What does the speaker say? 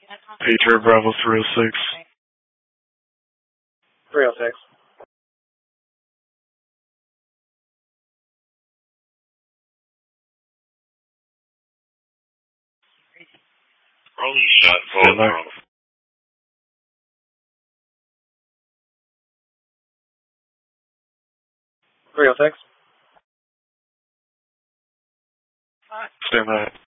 Patriot Bravo 306. 306. Rolling shot, Vault Bravo. 306. Stand by.